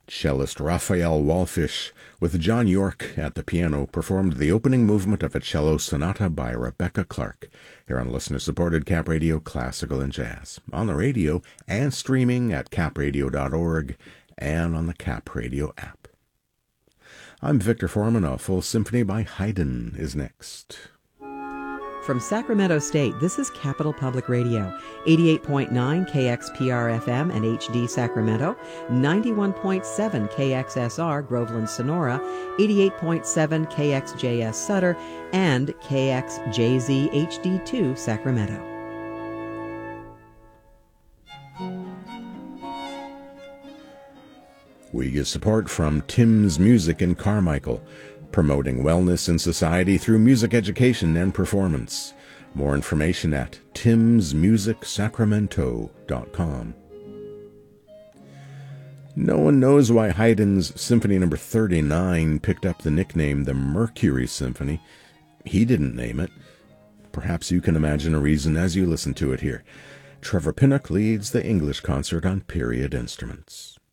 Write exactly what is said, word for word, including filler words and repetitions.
Cellist Raphael Wallfisch, with John York at the piano, performed the opening movement of a cello sonata by Rebecca Clark, here on listener-supported Cap Radio Classical and Jazz, on the radio and streaming at cap radio dot org and on the Cap Radio app. I'm Victor Foreman. A full symphony by Haydn is next. From Sacramento State, this is Capital Public Radio, eighty-eight point nine K X P R F M and H D Sacramento, ninety-one point seven K X S R Groveland Sonora, eighty-eight point seven K X J S Sutter, and K X J Z H D two Sacramento. We get support from Tim's Music in Carmichael, promoting wellness in society through music education and performance. More information at tims music sacramento dot com. No one knows why Haydn's Symphony Number thirty-nine picked up the nickname the Mercury Symphony. He didn't name it. Perhaps you can imagine a reason as you listen to it here. Trevor Pinnock leads the English concert on period instruments.